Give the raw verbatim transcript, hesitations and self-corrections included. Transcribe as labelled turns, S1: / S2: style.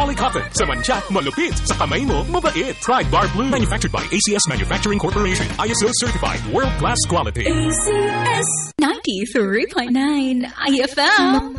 S1: Poly Cotton. Sa mancha, malupit. Sa kamay mo, mabait. Try Bar Blue. Manufactured by A C S Manufacturing Corporation. I S O certified. World-class quality.
S2: A C S ninety-three point nine I F M.